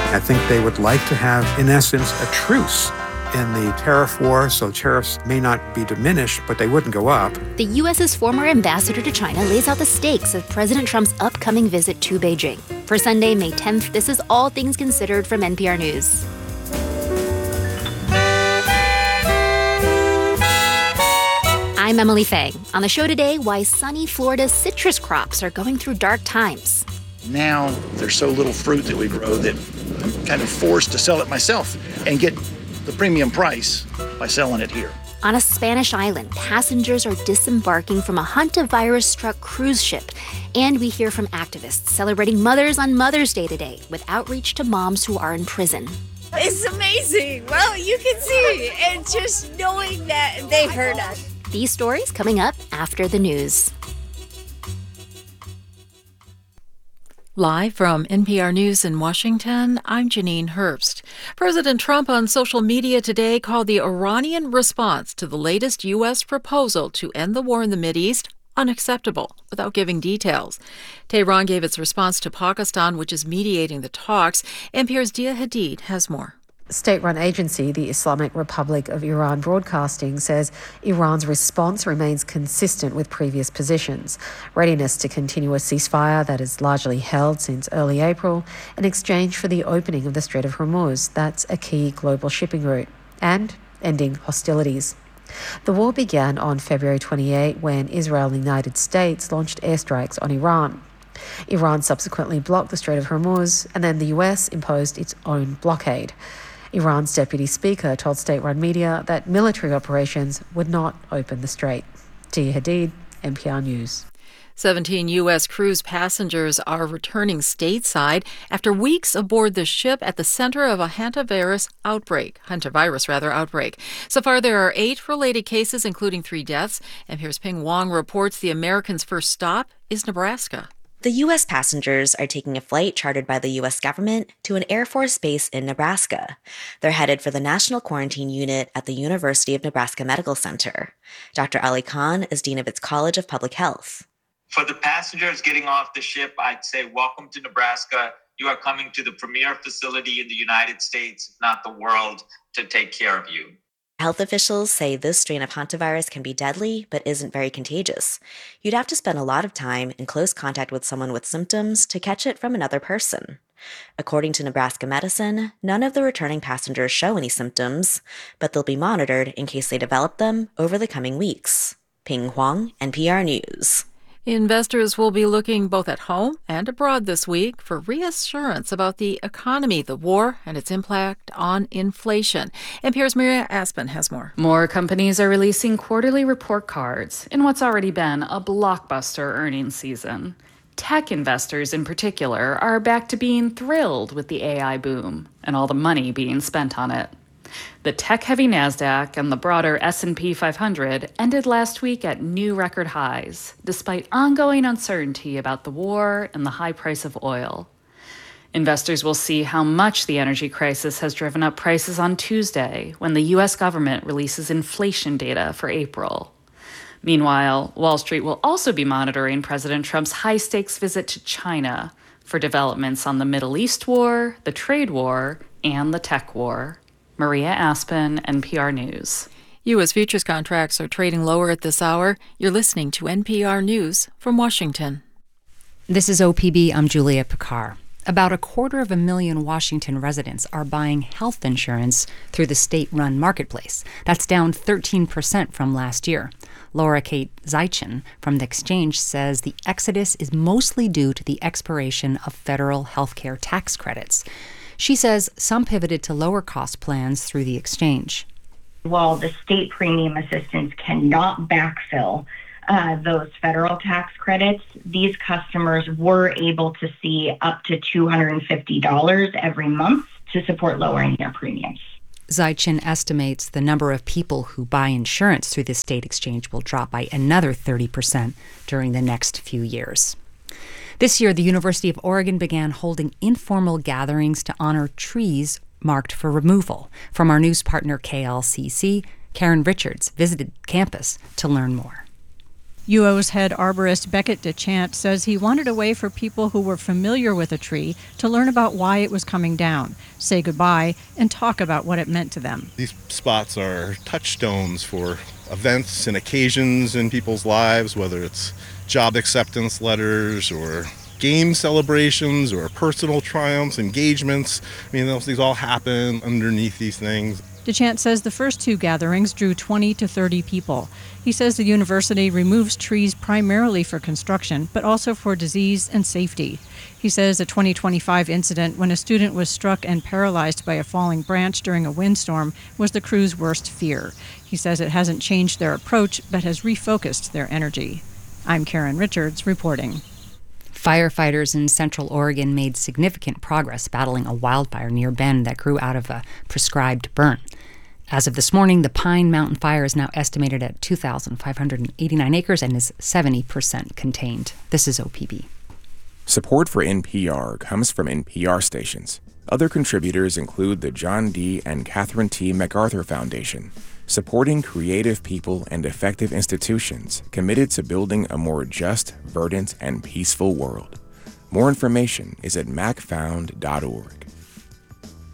I think they would like to have, in essence, a truce in the tariff war, so tariffs may not be diminished, but they wouldn't go up. The U.S.'s former ambassador to China lays out the stakes of President Trump's upcoming visit to Beijing. For Sunday, May 10th, this is All Things Considered from NPR News. I'm Emily Fang. On the show today, why sunny Florida's citrus crops are going through dark times. Now there's so little fruit that we grow that I'm kind of forced to sell it myself and get the premium price by selling it here. On a Spanish island, passengers are disembarking from a hantavirus-struck cruise ship. And we hear from activists celebrating mothers on Mother's Day today with outreach to moms who are in prison. It's amazing. Well, you can see, and just knowing that they heard us. These stories coming up after the news. Live from NPR News in Washington, I'm Janine Herbst. President Trump on social media today called the Iranian response to the latest U.S. proposal to end the war in the Mideast unacceptable, without giving details. Tehran gave its response to Pakistan, which is mediating the talks. NPR's Dia Hadid has more. State-run agency, the Islamic Republic of Iran Broadcasting, says Iran's response remains consistent with previous positions. Readiness to continue a ceasefire that is largely held since early April in exchange for the opening of the Strait of Hormuz. That's a key global shipping route. And ending hostilities. The war began on February 28 when Israel and the United States launched airstrikes on Iran. Iran subsequently blocked the Strait of Hormuz, and then the US imposed its own blockade. Iran's deputy speaker told state-run media that military operations would not open the strait. Tia Hadid, NPR News. 17 U.S. cruise passengers are returning stateside after weeks aboard the ship at the center of a hantavirus outbreak. So far, there are 8 related cases, including 3 deaths. NPR's Ping Wong reports the Americans' first stop is Nebraska. The U.S. passengers are taking a flight chartered by the U.S. government to an Air Force base in Nebraska. They're headed for the National Quarantine Unit at the University of Nebraska Medical Center. Dr. Ali Khan is dean of its College of Public Health. For the passengers getting off the ship, I'd say welcome to Nebraska. You are coming to the premier facility in the United States, if not the world, to take care of you. Health officials say this strain of hantavirus can be deadly, but isn't very contagious. You'd have to spend a lot of time in close contact with someone with symptoms to catch it from another person. According to Nebraska Medicine, none of the returning passengers show any symptoms, but they'll be monitored in case they develop them over the coming weeks. Ping Huang, NPR News. Investors will be looking both at home and abroad this week for reassurance about the economy, the war, and its impact on inflation. NPR's Maria Aspen has more. More companies are releasing quarterly report cards in what's already been a blockbuster earnings season. Tech investors in particular are back to being thrilled with the AI boom and all the money being spent on it. The tech-heavy NASDAQ and the broader S&P 500 ended last week at new record highs, despite ongoing uncertainty about the war and the high price of oil. Investors will see how much the energy crisis has driven up prices on Tuesday when the U.S. government releases inflation data for April. Meanwhile, Wall Street will also be monitoring President Trump's high-stakes visit to China for developments on the Middle East war, the trade war, and the tech war. Maria Aspen, NPR News. U.S. futures contracts are trading lower at this hour. You're listening to NPR News from Washington. This is OPB. I'm Julia Picard. About 250,000 Washington residents are buying health insurance through the state-run marketplace. That's down 13% from last year. Laura Kate Zeichin from the exchange says the exodus is mostly due to the expiration of federal health care tax credits. She says some pivoted to lower-cost plans through the exchange. While the state premium assistance cannot backfill those federal tax credits, these customers were able to see up to $250 every month to support lowering their premiums. Zeichin estimates the number of people who buy insurance through the state exchange will drop by another 30% during the next few years. This year, the University of Oregon began holding informal gatherings to honor trees marked for removal. From our news partner KLCC, Karen Richards visited campus to learn more. UO's head arborist Beckett DeChant says he wanted a way for people who were familiar with a tree to learn about why it was coming down, say goodbye, and talk about what it meant to them. These spots are touchstones for events and occasions in people's lives, whether it's job acceptance letters or game celebrations or personal triumphs, engagements. I mean, these all happen underneath these things. DeChant says the first 2 gatherings drew 20 to 30 people. He says the university removes trees primarily for construction, but also for disease and safety. He says a 2025 incident when a student was struck and paralyzed by a falling branch during a windstorm was the crew's worst fear. He says it hasn't changed their approach, but has refocused their energy. I'm Karen Richards reporting. Firefighters in Central Oregon made significant progress battling a wildfire near Bend that grew out of a prescribed burn. As of this morning, the Pine Mountain Fire is now estimated at 2,589 acres and is 70% contained. This is OPB. Support for NPR comes from NPR stations. Other contributors include the John D. and Catherine T. MacArthur Foundation, supporting creative people and effective institutions committed to building a more just, verdant, and peaceful world. More information is at macfound.org.